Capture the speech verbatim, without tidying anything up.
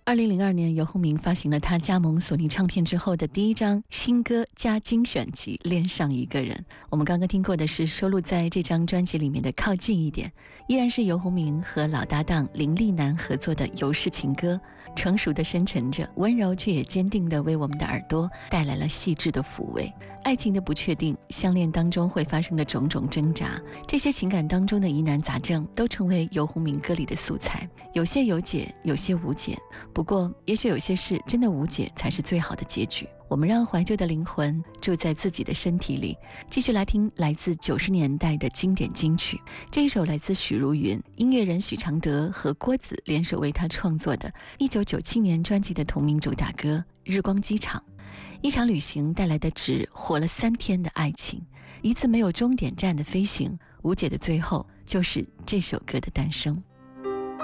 二零零二年，游鸿明发行了他加盟索尼唱片之后的第一张新歌加精选集《恋上一个人》。我们刚刚听过的是收录在这张专辑里面的《靠近一点》，依然是游鸿明和老搭档林立南合作的游式情歌，成熟的深沉着，温柔却也坚定地为我们的耳朵带来了细致的抚慰。爱情的不确定，相恋当中会发生的种种挣扎，这些情感当中的疑难杂症都成为游鸿明歌里的素材，有些有解，有些无解。不过也许有些事真的无解才是最好的结局。我们让怀旧的灵魂住在自己的身体里，继续来听来自九十年代的经典金曲。这一首来自许茹芸，音乐人许常德和郭子联手为他创作的一九九七年专辑的同名主打歌《日光机场》。一场旅行带来的只活了三天的爱情，一次没有终点站的飞行，无解的最后就是这首歌的诞生。